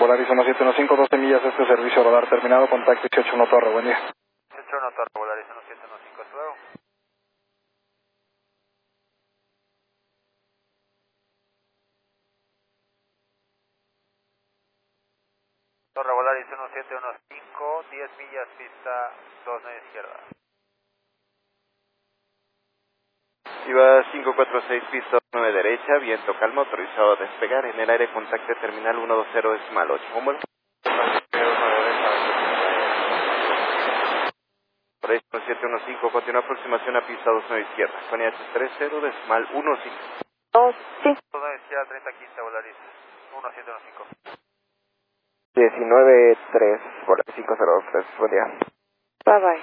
Volaris 1715, 12 millas, este servicio radar terminado, contacto 181 Torre, buen día. 181 Torre, Volaris 1715, hasta luego. Torre Volaris 1715, 10 millas, pista 29 izquierda. Iba 546, pista 9 derecha, viento calma, autorizado a despegar, en el aire contacto terminal 120,8, ¿cómo vuelo? Por ahí 715, continúa aproximación a pista 29 izquierda, con IH30,15. 2, sí. 29 izquierda, 3015, Volaris 1715. 19-3, Volaris 503, buen día. Bye bye.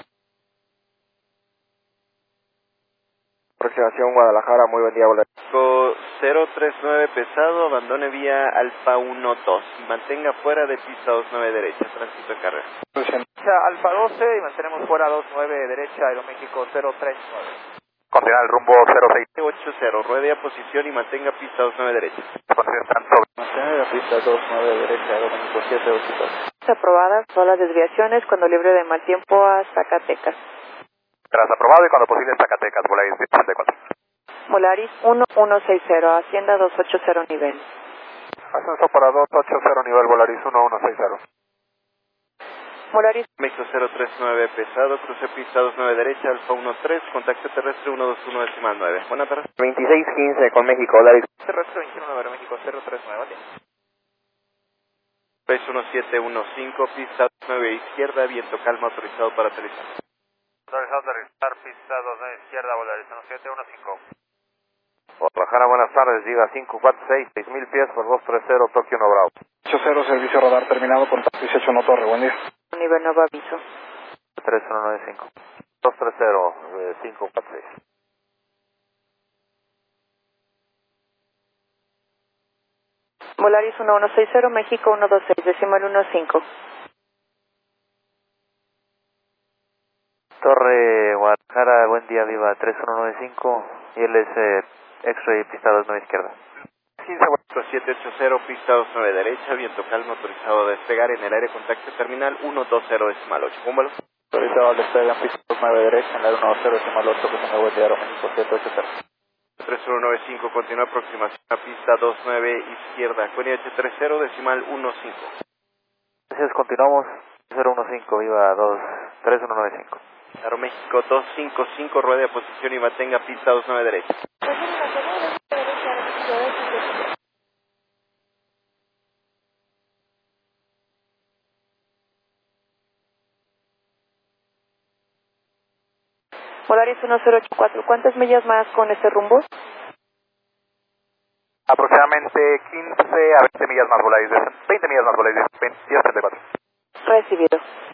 Aproximación Guadalajara, muy buen día, Volaris. 039 pesado, abandone vía Alfa 12 y mantenga fuera de pista 29 derecha, tránsito en carrera. Alfa 12 y mantenemos fuera 29 derecha, Aeroméxico 039. Continúa el rumbo 0680, ruede a posición y mantenga pista 29 derecha. Mantener pista 29 derecha, Aeroméxico 782. Aprobadas todas las desviaciones cuando libre de mal tiempo a Zacatecas. Tras aprobado y cuando posible Zacatecas, Volaris 64. Volaris 1160, Hacienda 280 nivel. Ascenso para 280 nivel, Volaris 1160. Volaris México 039 pesado, cruce pista 29 derecha, Alfa 13, contacto terrestre 121,9. Buenas tardes. 2615 con México, Volaris. Terrestre 21, Aeroméxico 039, ¿vale? Peso 1715, pista 9 izquierda, viento calma, autorizado para aterrizar. Autorizado a aterrizar, pista 29 izquierda, Volaris 1715. Guadalajara, buenas tardes, Diga 546, 6000 pies por 230, Tokio 1 Bravo. 80, servicio radar terminado, contacto 181 Torre, buen día. nivel nuevo aviso. 3195. 230, 546. Volaris 1160, México 126, decimal 15. Torre Guadalajara, buen día, Viva 3195 y él es X-Ray, pista 29 izquierda. 780, pista 29 derecha, viento calma, autorizado a despegar, en el aire contacto terminal 120,8. ¿Cómo vuelo? Ahorita al despegar pista 29 derecha, en el 10,8, que se me vuelve de Aeroméxico 780. 3195, continúa aproximación a pista 29 izquierda, con IH30, decimal 15. Gracias, continuamos. 015, Viva 3195. Aeroméxico 255, ruede a posición y mantenga pista 29 derecha. Volaris 1084, ¿cuántas millas más con este rumbo? Aproximadamente 15 a 20 millas más, Volaris. 20 millas más, Volaris. 1034. Recibido.